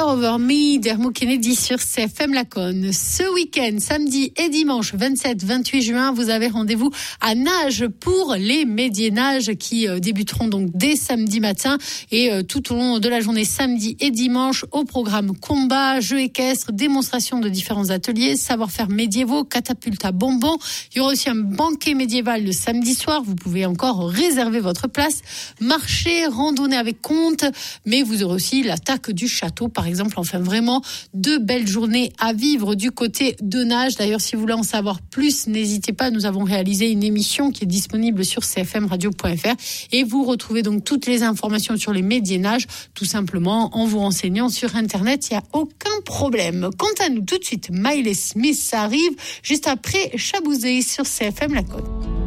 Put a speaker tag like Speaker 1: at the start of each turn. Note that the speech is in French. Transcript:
Speaker 1: Over Me d'Hermo Kennedy sur CFM Laconne. Ce week-end, samedi et dimanche 27-28 juin, vous avez rendez-vous à Nages pour les Médiénages qui débuteront donc dès samedi matin et tout au long de la journée samedi et dimanche au programme combat, jeux équestres, démonstration de différents ateliers, savoir-faire médiévaux, catapulte à bonbons. Il y aura aussi un banquet médiéval le samedi soir. Vous pouvez encore réserver votre place. Marché, randonnée avec compte, mais vous aurez aussi l'attaque du château, par exemple. Enfin, vraiment, de belles journées à vivre du côté de Nages. D'ailleurs, si vous voulez en savoir plus, n'hésitez pas. Nous avons réalisé une émission qui est disponible sur cfmradio.fr et vous retrouvez donc toutes les informations sur les Médiénages, tout simplement en vous renseignant sur Internet. Il n'y a aucun problème. Quant à nous, tout de suite, Miley Smith arrive juste après Chabouzé sur CFM Laconne.